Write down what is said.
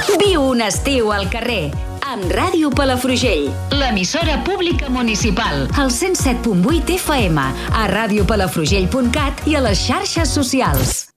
Viu un estiu al carrer amb Ràdio Palafrugell, l'emissora pública municipal, al 107.8 FM, a radiopalafrugell.cat i a les xarxes socials.